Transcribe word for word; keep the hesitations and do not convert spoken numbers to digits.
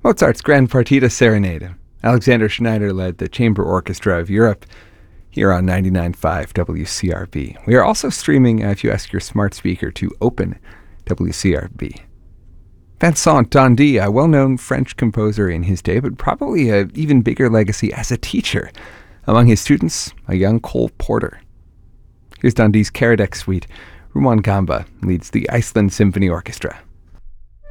Mozart's Grand Partita Serenade. Alexander Schneider led the Chamber Orchestra of Europe here on ninety-nine point five W C R B. We are also streaming, uh, if you ask your smart speaker to open W C R B. Vincent d'Indy, a well-known French composer in his day, but probably an even bigger legacy as a teacher. Among his students, a young Cole Porter. Here's d'Indy's Karadec Suite. Rumon Gamba leads the Iceland Symphony Orchestra.